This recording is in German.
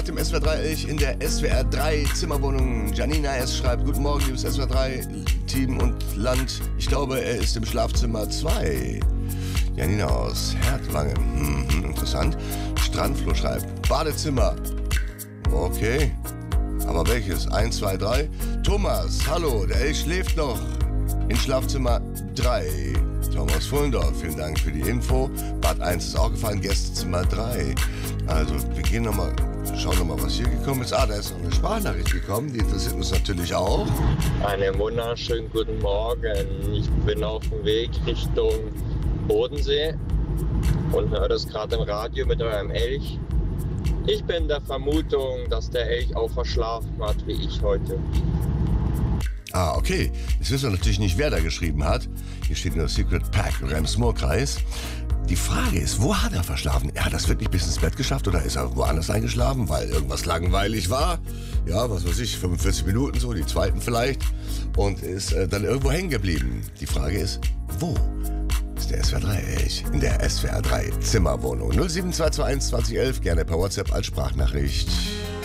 Dem SWR 3 Elch in der SWR 3 Zimmerwohnung. Janina S. schreibt: Guten Morgen, liebes SWR 3 Team und Land. Ich glaube, er ist im Schlafzimmer 2. Janina aus Hertwangen. Interessant. Strandflo schreibt: Badezimmer. Okay. Aber welches? 1, 2, 3. Thomas, hallo, der Elch schläft noch in Schlafzimmer 3. Thomas Fullendorf, vielen Dank für die Info. Bad 1 ist auch gefallen, Gästezimmer 3. Also, wir gehen nochmal, schauen nochmal, was hier gekommen ist. Da ist noch eine Sprachnachricht gekommen, die interessiert uns natürlich auch. Einen wunderschönen guten Morgen. Ich bin auf dem Weg Richtung Bodensee und höre das gerade im Radio mit eurem Elch. Ich bin der Vermutung, dass der Elch auch verschlafen hat, wie ich heute. Ah, okay. Jetzt wissen wir natürlich nicht, wer da geschrieben hat. Hier steht nur Secret Pack, Rems-Murr-Kreis. Die Frage ist, wo hat er verschlafen? Er hat das wirklich bis ins Bett geschafft oder ist er woanders eingeschlafen, weil irgendwas langweilig war? Ja, was weiß ich, 45 Minuten so, die zweiten vielleicht. Und ist dann irgendwo hängen geblieben. Die Frage ist, wo ist der SWR 3 Elch? In der SWR 3 Zimmerwohnung. 07221 2011, gerne per WhatsApp als Sprachnachricht.